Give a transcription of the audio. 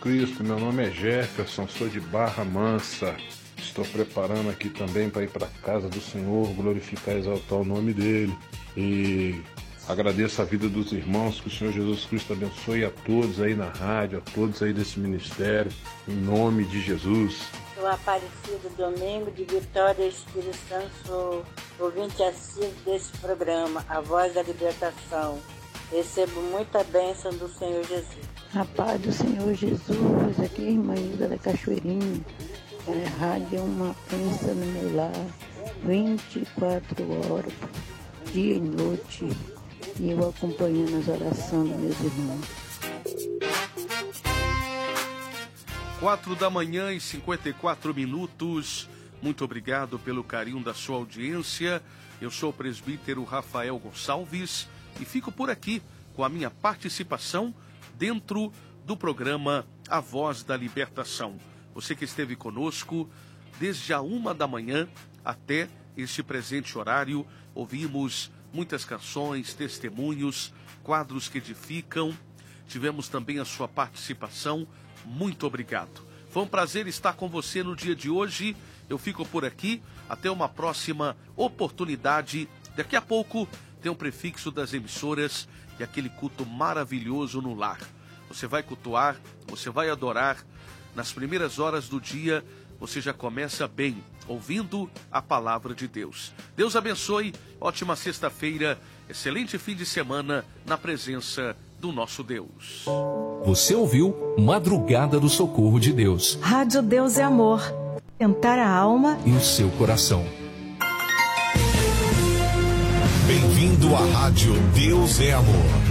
Cristo. Meu nome é Jefferson, sou de Barra Mansa. Estou preparando aqui também para ir para a casa do Senhor, glorificar e exaltar o nome dEle. E agradeço a vida dos irmãos, que o Senhor Jesus Cristo abençoe a todos aí na rádio, a todos aí desse ministério, em nome de Jesus. Sou Aparecida Domingo, de Vitória, Espírito Santo, sou ouvinte assíduo desse programa, A Voz da Libertação. Recebo muita bênção do Senhor Jesus. A paz do Senhor Jesus, aqui é a irmã Ilda da Cachoeirinha. A rádio é uma bênção no meu lar, 24 horas, dia e noite, e eu acompanhando as orações dos meus irmãos. 4h54. Muito obrigado pelo carinho da sua audiência. Eu sou o presbítero Rafael Gonçalves e fico por aqui com a minha participação dentro do programa A Voz da Libertação. Você que esteve conosco desde a 1h até este presente horário, ouvimos muitas canções, testemunhos, quadros que edificam. Tivemos também a sua participação. Muito obrigado. Foi um prazer estar com você no dia de hoje. Eu fico por aqui. Até uma próxima oportunidade. Daqui a pouco tem um prefixo das emissoras e aquele culto maravilhoso no lar. Você vai cultuar, você vai adorar. Nas primeiras horas do dia, você já começa bem, ouvindo a palavra de Deus. Deus abençoe, ótima sexta-feira, excelente fim de semana na presença do nosso Deus. Você ouviu Madrugada do Socorro de Deus. Rádio Deus é Amor. Cantar a alma e o seu coração. Bem-vindo à Rádio Deus é Amor.